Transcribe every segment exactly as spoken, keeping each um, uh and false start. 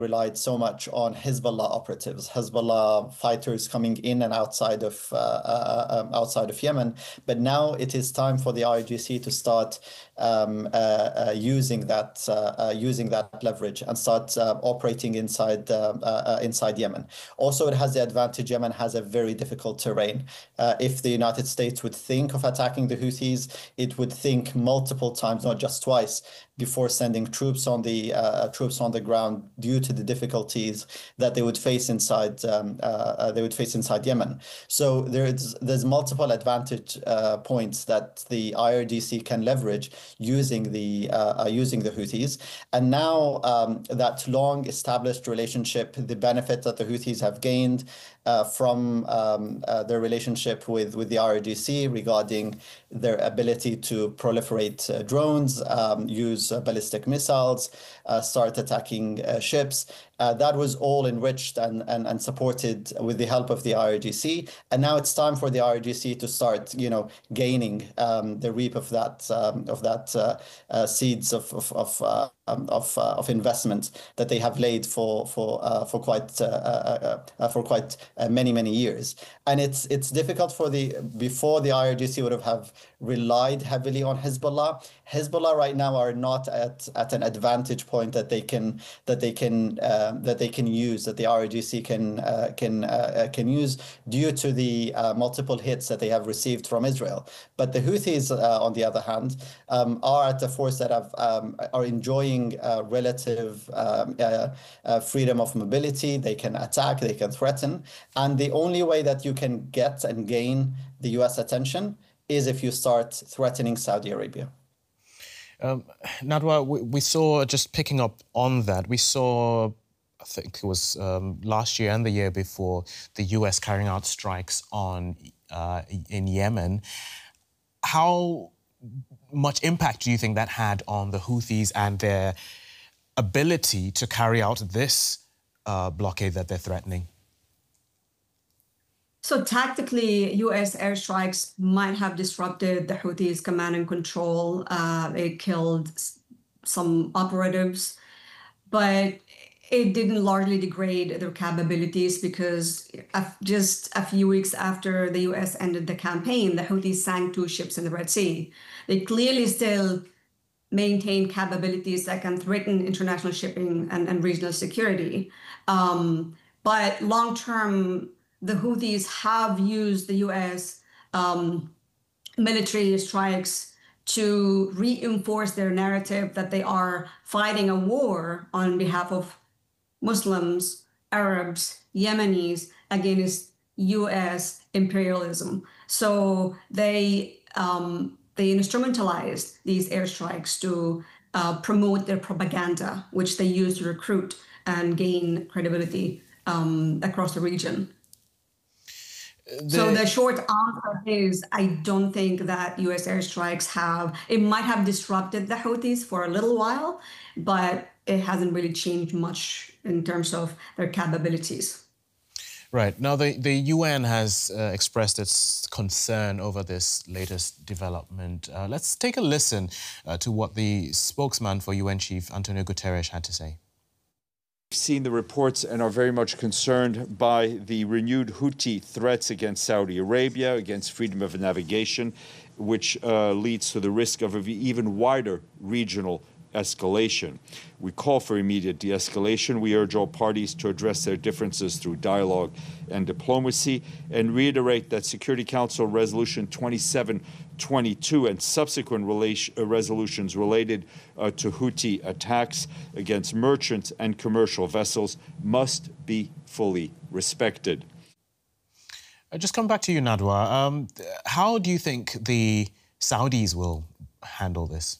relied so much on Hezbollah operatives, Hezbollah fighters coming in and outside of uh, uh, um, outside of Yemen. But now it is time for the I R G C to start um, uh, uh, using that uh, uh, using that leverage and start uh, operating inside uh, uh, inside Yemen. Also, it has the advantage Yemen has a very difficult terrain. Uh, if the United States would think of attacking the Houthis, it would think multiple times, not just twice, before sending troops on the uh, troops on the ground due to the difficulties that they would face inside um, uh, they would face inside Yemen. So there's there's multiple advantage uh, points that the I R G C can leverage using the uh, uh, using the Houthis. And now um, that long established relationship, the benefit that the Houthis have gained uh, from um, uh, their relationship with with the I R G C regarding their ability to proliferate uh, drones, um, use uh, ballistic missiles, uh, start attacking uh, ships. Uh, that was all enriched and, and, and supported with the help of the I R G C. And now it's time for the I R G C to start, you know, gaining um, the reap of that um, of that uh, uh, seeds of of of, uh, um, of, uh, of investment that they have laid for for uh, for quite uh, uh, uh, for quite uh, many many years. And it's it's difficult for the before the I R G C would have, have relied heavily on Hezbollah. Hezbollah right now are not at at an advantage point that they can that they can uh, that they can use that the I R G C can uh, can uh, can use due to the uh, multiple hits that they have received from Israel. But the Houthis, uh, on the other hand, um, are at a force that have um, are enjoying uh, relative um, uh, uh, freedom of mobility. They can attack, they can threaten, and the only way that you can get and gain the U S attention is if you start threatening Saudi Arabia. Um, Nadwa, we, we saw, just picking up on that, we saw, I think it was um, last year and the year before, the U S carrying out strikes on uh, in Yemen. How much impact do you think that had on the Houthis and their ability to carry out this uh, blockade that they're threatening? So tactically, U S airstrikes might have disrupted the Houthis' command and control. Uh, it killed some operatives, but it didn't largely degrade their capabilities because just a few weeks after the U S ended the campaign, the Houthis sank two ships in the Red Sea. They clearly still maintain capabilities that can threaten international shipping and, and regional security. Um, but long-term, the Houthis have used the U S um, military strikes to reinforce their narrative that they are fighting a war on behalf of Muslims, Arabs, Yemenis against U S imperialism. So they um, they instrumentalized these airstrikes to uh, promote their propaganda, which they use to recruit and gain credibility um, across the region. The... So the short answer is I don't think that U S airstrikes have, it might have disrupted the Houthis for a little while, but it hasn't really changed much in terms of their capabilities. Right. Now, the, the U N has uh, expressed its concern over this latest development. Uh, let's take a listen uh, to what the spokesman for U N Chief Antonio Guterres had to say. We've seen the reports and are very much concerned by the renewed Houthi threats against Saudi Arabia, against freedom of navigation, which uh, leads to the risk of an even wider regional escalation. We call for immediate de-escalation. We urge all parties to address their differences through dialogue and diplomacy, and reiterate that Security Council Resolution twenty-seven twenty-two and subsequent relation, uh, resolutions related uh, to Houthi attacks against merchant and commercial vessels must be fully respected. I just come back to you, Nadwa. Um, how do you think the Saudis will handle this?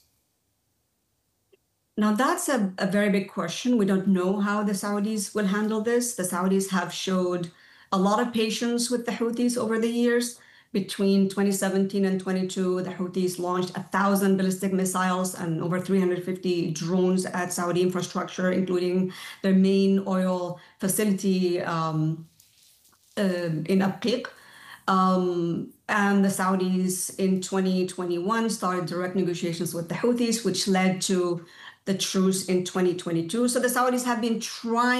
Now, that's a, a very big question. We don't know how the Saudis will handle this. The Saudis have showed a lot of patience with the Houthis over the years. Between twenty seventeen and twenty-two, the Houthis launched one thousand ballistic missiles and over three hundred fifty drones at Saudi infrastructure, including their main oil facility um, uh, in Aqiq. Um, and the Saudis in twenty twenty-one started direct negotiations with the Houthis, which led to the truce in twenty twenty-two. So the Saudis have been trying